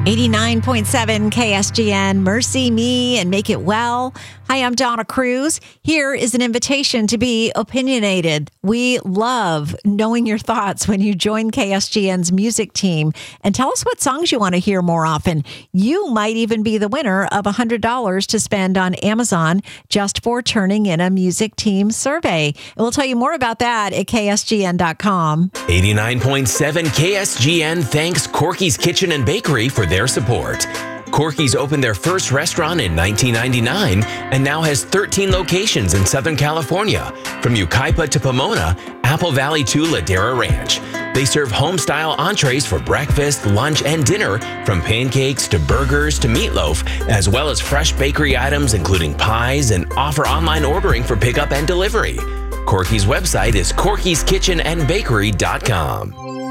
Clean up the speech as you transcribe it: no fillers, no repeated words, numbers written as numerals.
89.7 KSGN, Mercy Me and Make It Well. Hi, I'm Donna Cruz. Here is an invitation to be opinionated. We love knowing your thoughts when you join KSGN's music team and tell us what songs you want to hear more often. You might even be the winner of $100 to spend on Amazon just for turning in a music team survey. And we'll tell you more about that at KSGN.com. 89.7 KSGN thanks Corky's Kitchen and Bakery for their support. Corky's opened their first restaurant in 1999 and now has 13 locations in Southern California, from Yucaipa to Pomona, Apple Valley to Ladera Ranch. They serve home-style entrees for breakfast, lunch, and dinner, from pancakes to burgers to meatloaf, as well as fresh bakery items including pies, and offer online ordering for pickup and delivery. Corky's website is corkyskitchenandbakery.com.